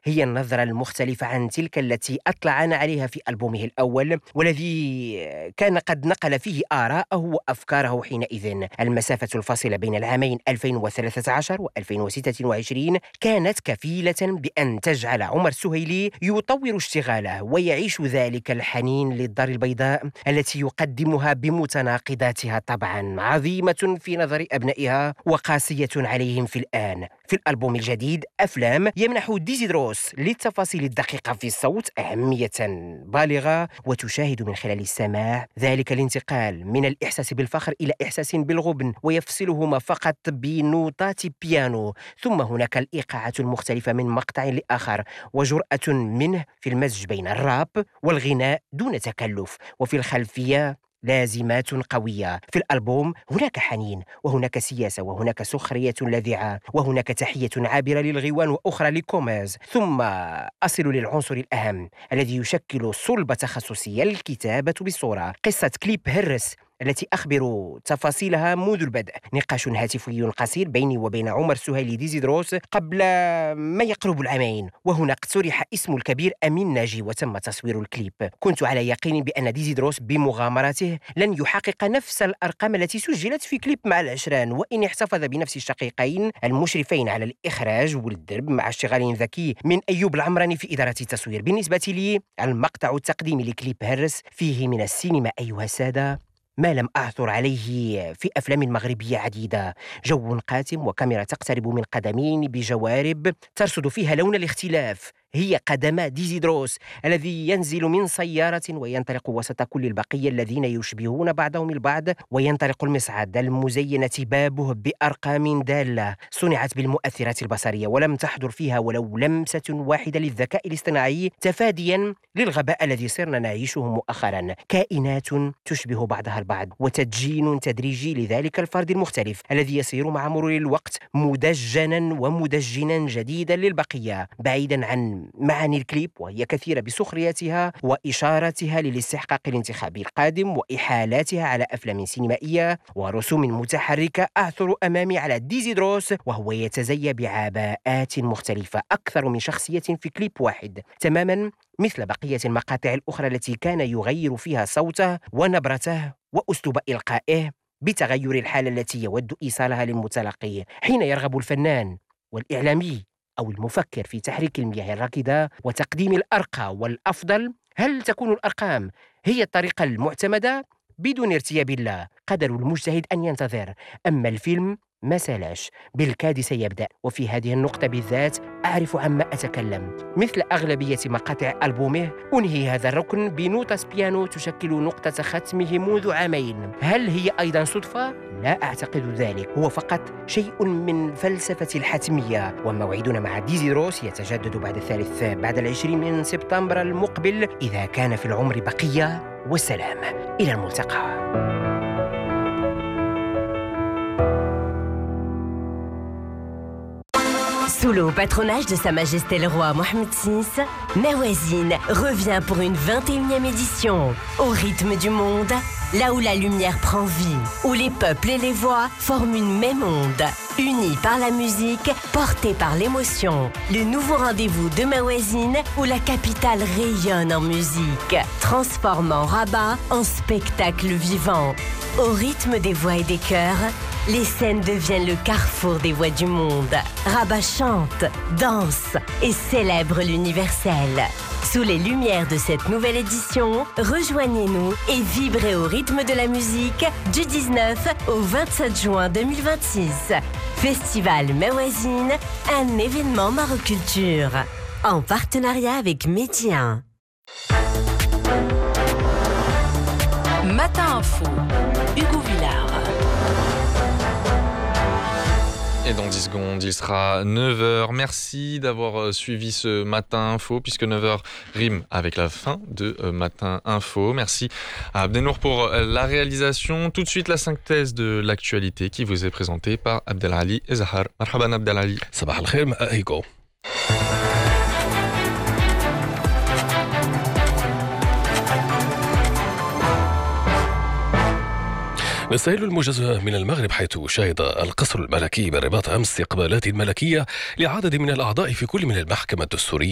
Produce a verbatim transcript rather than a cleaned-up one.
هي النظرة المختلفة عن تلك التي أطلعنا عليها في ألبومه الأول، والذي كان قد نقل فيه آراءه وأفكاره حينئذ. المسافة الفاصلة بين العامين ألفين وثلاثة عشر وألفين وستة وعشرين كانت كفيلة بأن تجعل عمر السهيلي يطور اشتغاله ويعيش ذلك الحنين للدار البيضاء التي يقدمها بمتناقضاتها، طبعا عظيمة في نظر أبنائها وقاسية عليهم في الآن. في الألبوم الجديد أفلام يمنح ديزيدروس للتفاصيل الدقيقة في الصوت أهمية بالغة، وتشاهد من خلال السماع ذلك الانتقال من الإحساس بالفخر إلى إحساس بالغبن، ويفصلهما فقط بنوتات بيانو. ثم هناك الإيقاعات المختلفة من مقطع لآخر، وجرأة منه في المزج بين الراب والغناء دون تكلف، وفي الخلفية لازمات قوية. في الألبوم هناك حنين، وهناك سياسة، وهناك سخرية لاذعة، وهناك تحية عابرة للغوان وأخرى لكوميز. ثم أصل للعنصر الأهم الذي يشكل صلب تخصصي، الكتابة بالصورة. قصة كليب هرس التي أخبر تفاصيلها منذ البدء، نقاش هاتفي قصير بيني وبين عمر السهيلي ديزيدروس قبل ما يقرب العامين، وهنا اقترح اسم الكبير أمين ناجي وتم تصوير الكليب. كنت على يقين بأن ديزيدروس بمغامرته لن يحقق نفس الأرقام التي سجلت في كليب مع العشران، وإن احتفظ بنفس الشقيقين المشرفين على الإخراج والدرب مع اشتغال ذكي من أيوب العمراني في إدارة التصوير. بالنسبة لي المقطع التقديمي لكليب هرس فيه من السينما أيها السادة ما لم أعثر عليه في أفلام مغربية عديدة. جو قاتم وكاميرا تقترب من قدمين بجوارب ترصد فيها لون الاختلاف، هي قدم ديزيدروس الذي ينزل من سيارة وينطلق وسط كل البقية الذين يشبهون بعضهم البعض، وينطلق المصعد المزينة بابه بأرقام دالة صنعت بالمؤثرات البصرية، ولم تحضر فيها ولو لمسة واحدة للذكاء الاصطناعي، تفاديا للغباء الذي صرنا نعيشه مؤخرا. كائنات تشبه بعضها البعض، وتدجين تدريجي لذلك الفرد المختلف الذي يصير مع مرور الوقت مدجنا ومدجنا جديدا للبقية، بعيدا عن معاني الكليب وهي كثيرة بسخريتها وإشارتها للاستحقاق الانتخابي القادم وإحالاتها على أفلام سينمائية ورسوم متحركة. أعثر أمامي على ديزيدروس وهو يتزيى بعباءات مختلفة، أكثر من شخصية في كليب واحد تماما، مثل بقية المقاطع الأخرى التي كان يغير فيها صوته ونبرته وأسلوب إلقائه بتغير الحالة التي يود إيصالها للمتلقي. حين يرغب الفنان والإعلامي أو المفكر في تحريك المياه الراكدة وتقديم الأرقى والأفضل، هل تكون الأرقام هي الطريقة المعتمدة؟ بدون ارتياب الله، قدر المجتهد أن ينتظر، أما الفيلم ما سالاش بالكاد سيبدأ. وفي هذه النقطة بالذات أعرف عما أتكلم. مثل أغلبية مقاطع ألبومه أنهي هذا الركن بنوتة بيانو تشكل نقطة ختمه منذ عامين. هل هي أيضا صدفة؟ لا أعتقد ذلك، هو فقط شيء من فلسفة الحتمية. وموعدنا مع ديزيدروس يتجدد بعد الثالث بعد العشرين من سبتمبر المقبل إذا كان في العمر بقية. والسلام، إلى الملتقى. Sous le patronage de Sa Majesté le Roi Mohammed six, Mawazine revient pour une vingt et unième édition. Au rythme du monde, là où la lumière prend vie, où les peuples et les voix forment une même onde, unis par la musique, portés par l'émotion. Le nouveau rendez-vous de Mawazine, où la capitale rayonne en musique, transformant Rabat en spectacle vivant. Au rythme des voix et des chœurs, les scènes deviennent le carrefour des voix du monde. Rabat chante, danse et célèbre l'universel. Sous les lumières de cette nouvelle édition, rejoignez-nous et vibrez au rythme de la musique du dix-neuf au vingt-sept juin deux mille vingt-six. Festival Mawazine, un événement Maroculture, en partenariat avec Média. Matin Info, Hugo Villard. Et dans dix secondes, il sera neuf heures. Merci d'avoir suivi ce Matin Info, puisque neuf heures rime avec la fin de Matin Info. Merci à Abdenour pour la réalisation. Tout de suite, la synthèse de l'actualité qui vous est présentée par Abdelali et Zahar. Marhaban Abdelali. Sabah al-khair, Hugo. نستهل الموجز من المغرب، حيث شهد القصر الملكي بالرباط أمس استقبالات ملكية لعدد من الأعضاء في كل من المحكمة الدستورية